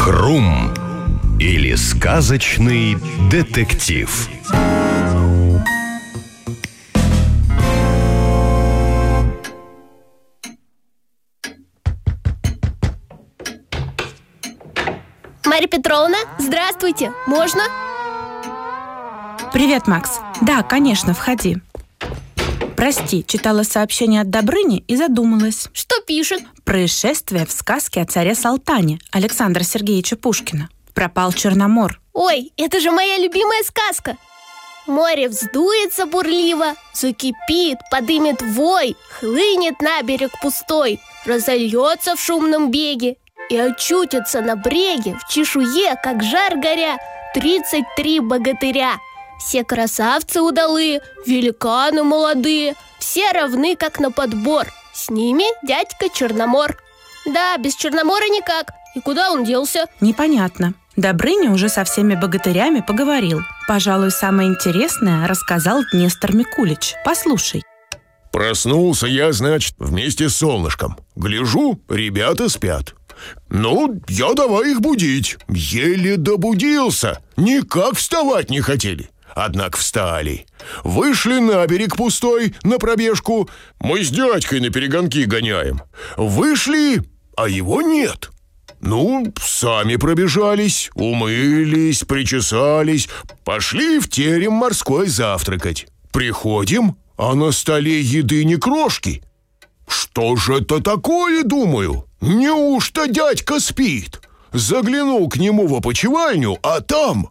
Хрум или сказочный детектив. Марья Петровна, здравствуйте. Можно? Привет, Макс. Да, конечно, входи. Прости, читала сообщение от Добрыни и задумалась. Что пишет? Происшествие в сказке о царе Салтане Александра Сергеевича Пушкина. Пропал Черномор. Ой, это же моя любимая сказка. Море вздуется бурливо, закипит, подымет вой, хлынет на берег пустой, разольется в шумном беге и очутится на бреге в чешуе, как жар горя, 33 богатыря. Все красавцы удалые, великаны молодые, все равны, как на подбор. С ними дядька Черномор. Да, без Черномора никак. И куда он делся? Непонятно. Добрыня уже со всеми богатырями поговорил. Пожалуй, самое интересное рассказал Нестор Микулич. Послушай. Проснулся я, значит, вместе с солнышком. Гляжу, ребята спят. Ну, я давай их будить. Еле добудился. Никак вставать не хотели. Однако встали. Вышли на берег пустой, на пробежку. Мы с дядькой на перегонки гоняем. Вышли, а его нет. Ну, сами пробежались, умылись, причесались, пошли в терем морской завтракать. Приходим, а на столе еды ни крошки. Что же это такое, думаю? Неужто дядька спит? Заглянул к нему в опочивальню, а там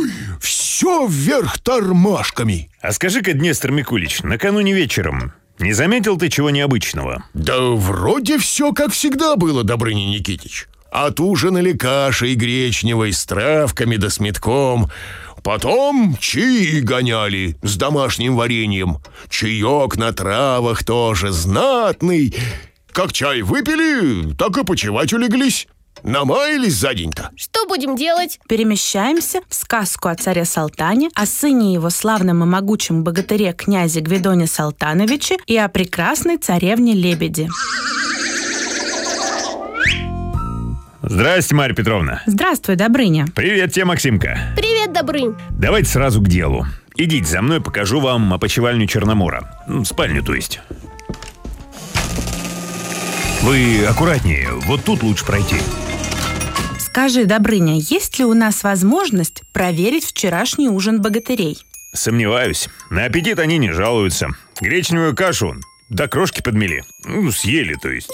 все вверх тормашками. А скажи-ка, Нестор Микулич, накануне вечером не заметил ты чего необычного? Да вроде все как всегда было, Добрыня Никитич. Отужинали кашей гречневой с травками да с метком. Потом чаи гоняли с домашним вареньем. Чаек на травах тоже знатный. Как чай выпили, так и почевать улеглись. Намаялись за день-то. Что будем делать? Перемещаемся в сказку о царе Салтане, о сыне его славном и могучем богатыре князе Гвидоне Салтановиче и о прекрасной царевне Лебеди. Здрасте, Марья Петровна. Здравствуй, Добрыня. Привет тебе, Максимка. Привет, Добрынь. Давайте сразу к делу. Идите за мной, покажу вам опочивальню Черномора. Спальню, то есть. Вы аккуратнее, вот тут лучше пройти. Скажи, Добрыня, есть ли у нас возможность проверить вчерашний ужин богатырей? Сомневаюсь. На аппетит они не жалуются. Гречневую кашу до крошки подмели. Съели, то есть.